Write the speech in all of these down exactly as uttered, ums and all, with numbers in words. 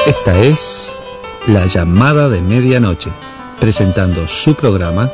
Esta es La Llamada de Medianoche, presentando su programa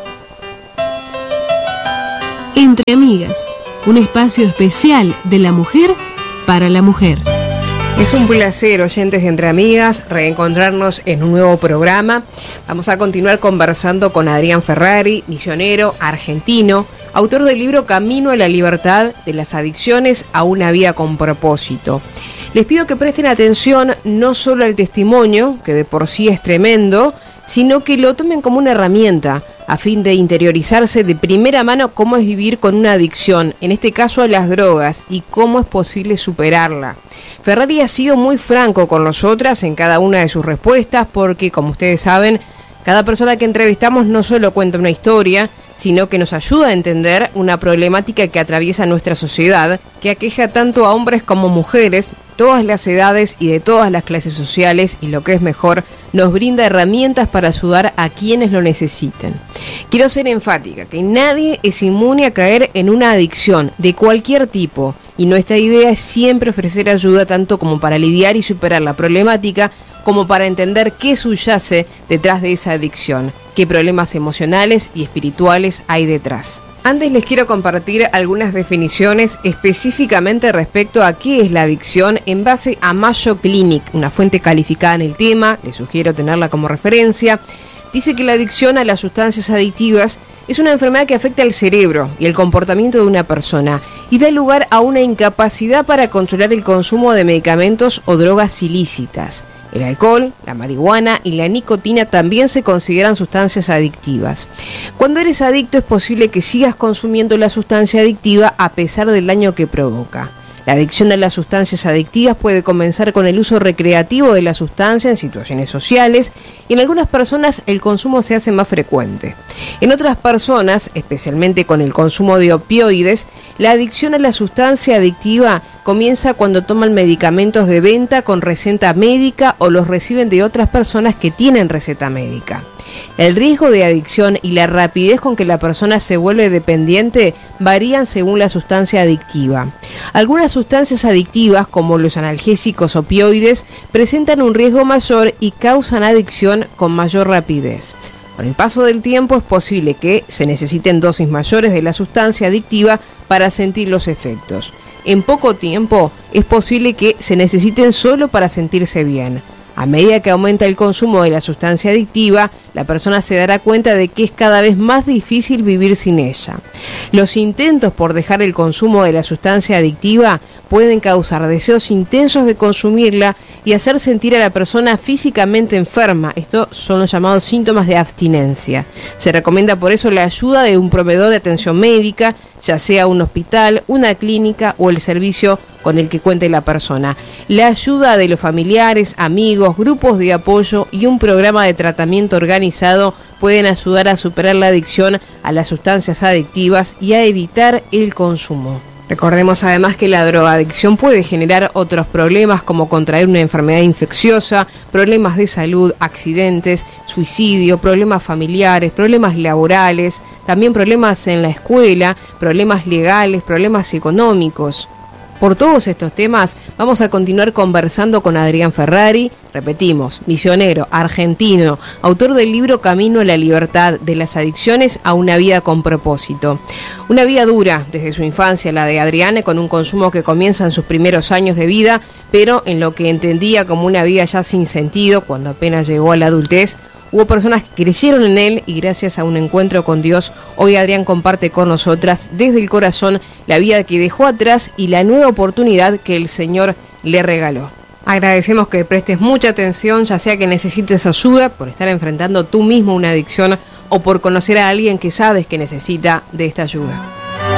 Entre Amigas, un espacio especial de la mujer para la mujer. Es un placer, oyentes de Entre Amigas, reencontrarnos en un nuevo programa. Vamos a continuar conversando con Adrián Ferrari, misionero argentino, autor del libro Camino a la Libertad, de las adicciones a una vida con propósito. Les pido que presten atención no solo al testimonio, que de por sí es tremendo, sino que lo tomen como una herramienta a fin de interiorizarse de primera mano cómo es vivir con una adicción, en este caso a las drogas, y cómo es posible superarla. Ferrari ha sido muy franco con nosotras en cada una de sus respuestas porque, como ustedes saben, cada persona que entrevistamos no solo cuenta una historia, sino que nos ayuda a entender una problemática que atraviesa nuestra sociedad, que aqueja tanto a hombres como mujeres, todas las edades y de todas las clases sociales, y lo que es mejor, nos brinda herramientas para ayudar a quienes lo necesiten. Quiero ser enfática, que nadie es inmune a caer en una adicción de cualquier tipo, y nuestra idea es siempre ofrecer ayuda tanto como para lidiar y superar la problemática, como para entender qué subyace detrás de esa adicción, qué problemas emocionales y espirituales hay detrás. Antes les quiero compartir algunas definiciones específicamente respecto a qué es la adicción en base a Mayo Clinic, una fuente calificada en el tema, les sugiero tenerla como referencia. Dice que la adicción a las sustancias adictivas es una enfermedad que afecta al cerebro y el comportamiento de una persona y da lugar a una incapacidad para controlar el consumo de medicamentos o drogas ilícitas. El alcohol, la marihuana y la nicotina también se consideran sustancias adictivas. Cuando eres adicto es posible que sigas consumiendo la sustancia adictiva a pesar del daño que provoca. La adicción a las sustancias adictivas puede comenzar con el uso recreativo de la sustancia en situaciones sociales y en algunas personas el consumo se hace más frecuente. En otras personas, especialmente con el consumo de opioides, la adicción a la sustancia adictiva comienza cuando toman medicamentos de venta con receta médica o los reciben de otras personas que tienen receta médica. El riesgo de adicción y la rapidez con que la persona se vuelve dependiente varían según la sustancia adictiva. Algunas sustancias adictivas, como los analgésicos opioides, presentan un riesgo mayor y causan adicción con mayor rapidez. Con el paso del tiempo es posible que se necesiten dosis mayores de la sustancia adictiva para sentir los efectos. En poco tiempo es posible que se necesiten solo para sentirse bien. A medida que aumenta el consumo de la sustancia adictiva, la persona se dará cuenta de que es cada vez más difícil vivir sin ella. Los intentos por dejar el consumo de la sustancia adictiva pueden causar deseos intensos de consumirla y hacer sentir a la persona físicamente enferma. Estos son los llamados síntomas de abstinencia. Se recomienda por eso la ayuda de un proveedor de atención médica, ya sea un hospital, una clínica o el servicio con el que cuente la persona. La ayuda de los familiares, amigos, grupos de apoyo y un programa de tratamiento organizado pueden ayudar a superar la adicción a las sustancias adictivas y a evitar el consumo. Recordemos además que la drogadicción puede generar otros problemas como contraer una enfermedad infecciosa, problemas de salud, accidentes, suicidio, problemas familiares, problemas laborales, también problemas en la escuela, problemas legales, problemas económicos. Por todos estos temas vamos a continuar conversando con Adrián Ferrari, repetimos, misionero argentino, autor del libro Camino a la Libertad, de las adicciones a una vida con propósito. Una vida dura desde su infancia, la de Adrián, con un consumo que comienza en sus primeros años de vida, pero en lo que entendía como una vida ya sin sentido cuando apenas llegó a la adultez. Hubo personas que creyeron en él y gracias a un encuentro con Dios, hoy Adrián comparte con nosotras desde el corazón la vida que dejó atrás y la nueva oportunidad que el Señor le regaló. Agradecemos que prestes mucha atención, ya sea que necesites ayuda por estar enfrentando tú mismo una adicción o por conocer a alguien que sabes que necesita de esta ayuda.